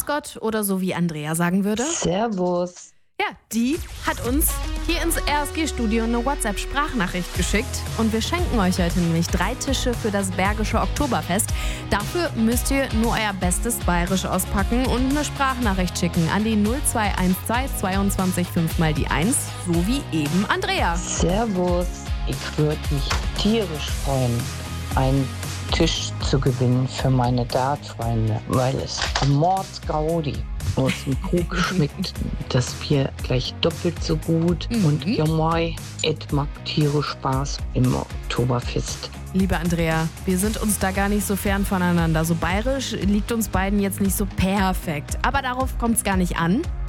Grüß Gott oder so wie Andrea sagen würde. Servus. Ja, die hat uns hier ins RSG-Studio eine WhatsApp-Sprachnachricht geschickt. Und wir schenken euch heute nämlich 3 Tische für das Bergische Oktoberfest. Dafür müsst ihr nur euer bestes Bayerisch auspacken und eine Sprachnachricht schicken an die 0212 22 5 mal die 1, so wie eben Andrea. Servus. Ich würde mich tierisch freuen, einen Tisch zu gewinnen für meine Dartfreunde, weil es Mordsgaudi aus dem Krug schmeckt. Das Bier gleich doppelt so gut. Und ja, moi, et macht tierisch Spaß im Oktoberfest. Liebe Andrea, wir sind uns da gar nicht so fern voneinander. So bayerisch liegt uns beiden jetzt nicht so perfekt. Aber darauf kommt es gar nicht an.